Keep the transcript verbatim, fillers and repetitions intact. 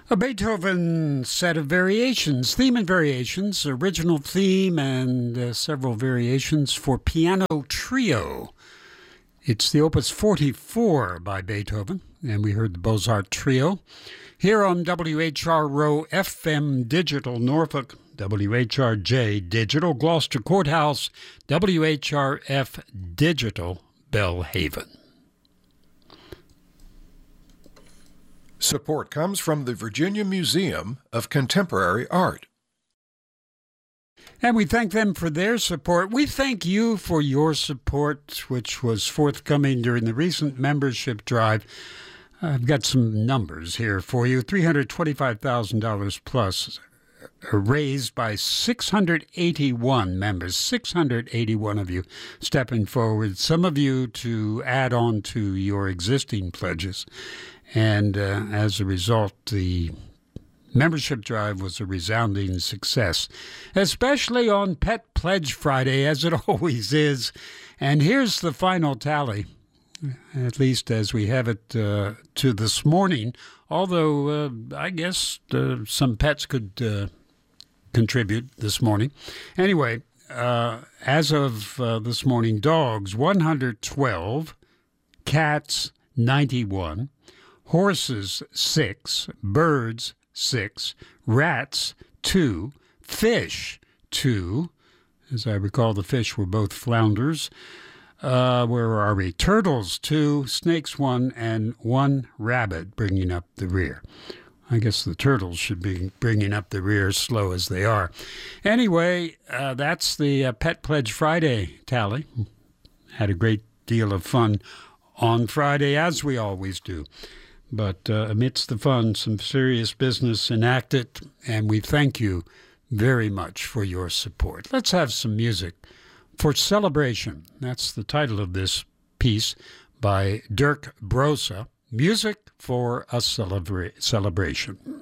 A Beethoven set of variations, theme and variations, original theme and uh, several variations for piano trio. It's the Opus forty-four by Beethoven, and we heard the Beaux-Arts Trio here on W H R O F M Digital Norfolk, W H R J Digital Gloucester Courthouse, W H R F Digital Belhaven. Support comes from the Virginia Museum of Contemporary Art. And we thank them for their support. We thank you for your support, which was forthcoming during the recent membership drive. I've got some numbers here for you. three hundred twenty-five thousand dollars plus raised by six hundred eighty-one members, six hundred eighty-one of you stepping forward, some of you to add on to your existing pledges. And uh, as a result, the membership drive was a resounding success, especially on Pet Pledge Friday, as it always is. And here's the final tally, at least as we have it uh, to this morning, although uh, I guess uh, some pets could uh, contribute this morning. Anyway, uh, as of uh, this morning, dogs, one hundred twelve, cats, ninety-one, horses, six, birds, six, rats, two, fish, two. As I recall, the fish were both flounders. Uh, where are we? Turtles, two, snakes, one, and one rabbit bringing up the rear. I guess the turtles should be bringing up the rear, slow as they are. Anyway, uh, that's the uh, Pet Pledge Friday tally. Had a great deal of fun on Friday, as we always do. But uh, amidst the fun, some serious business enacted, and we thank you very much for your support. Let's have some music for Celebration. That's the title of this piece by Dirk Brosa, Music for a Celebra- Celebration.